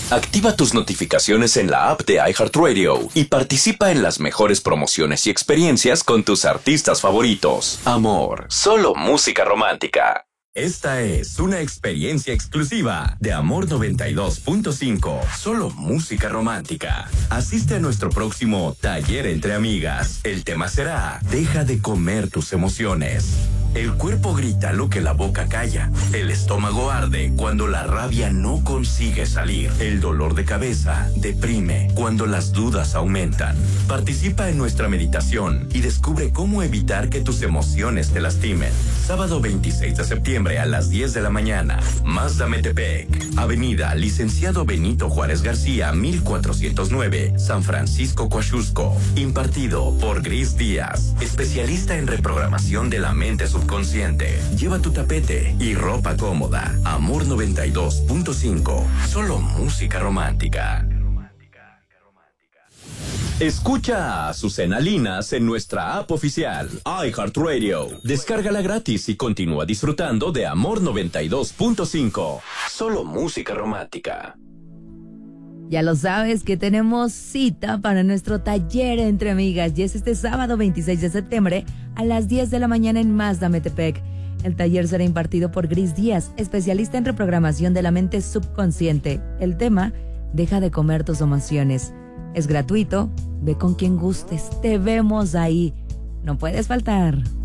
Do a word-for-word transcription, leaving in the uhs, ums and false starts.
Activa tus notificaciones en la app de iHeartRadio y participa en las mejores promociones y experiencias con tus artistas favoritos. Amor, solo música romántica. Esta es una experiencia exclusiva de Amor noventa y dos punto cinco. Solo música romántica. Asiste a nuestro próximo taller entre amigas. El tema será: deja de comer tus emociones. El cuerpo grita lo que la boca calla. El estómago arde cuando la rabia no consigue salir. El dolor de cabeza deprime cuando las dudas aumentan. Participa en nuestra meditación y descubre cómo evitar que tus emociones te lastimen. Sábado veintiséis de septiembre a las diez de la mañana. Mazda Metepec. Avenida Licenciado Benito Juárez García, mil cuatrocientos nueve, San Francisco, Coaxusco. Impartido por Gris Díaz, especialista en reprogramación de la mente subconsciente. Lleva tu tapete y ropa cómoda. Amor noventa y dos punto cinco. Solo música romántica. Escucha a Azucena Linas en nuestra app oficial, iHeartRadio. Descárgala gratis y continúa disfrutando de Amor noventa y dos punto cinco. Solo música romántica. Ya lo sabes que tenemos cita para nuestro taller entre amigas y es este sábado veintiséis de septiembre a las diez de la mañana en Mazda Metepec. El taller será impartido por Gris Díaz, especialista en reprogramación de la mente subconsciente. El tema: deja de comer tus emociones. Es gratuito, ve con quien gustes, te vemos ahí. No puedes faltar.